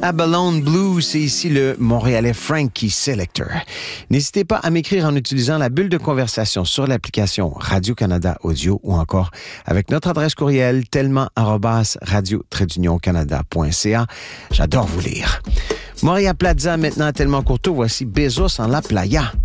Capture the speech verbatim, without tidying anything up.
Abalone Blues, c'est ici le Montréalais Frankie Selector. N'hésitez pas à m'écrire en utilisant la bulle de conversation sur l'application Radio-Canada Audio ou encore avec notre adresse courriel tellement arobase radio-canada point c a. J'adore vous lire. Moria Plaza, maintenant tellement courto, voici Bezos en la playa.